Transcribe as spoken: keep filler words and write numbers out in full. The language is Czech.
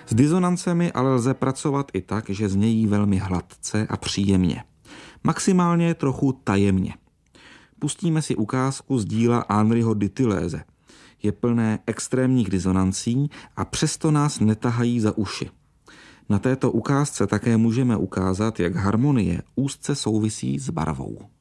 S disonancemi ale lze pracovat i tak, že znějí velmi hladce a příjemně. Maximálně trochu tajemně. Pustíme si ukázku z díla Henryho Dutilleuze. Je plné extrémních disonancí a přesto nás netahají za uši. Na této ukázce také můžeme ukázat, jak harmonie úzce souvisí s barvou.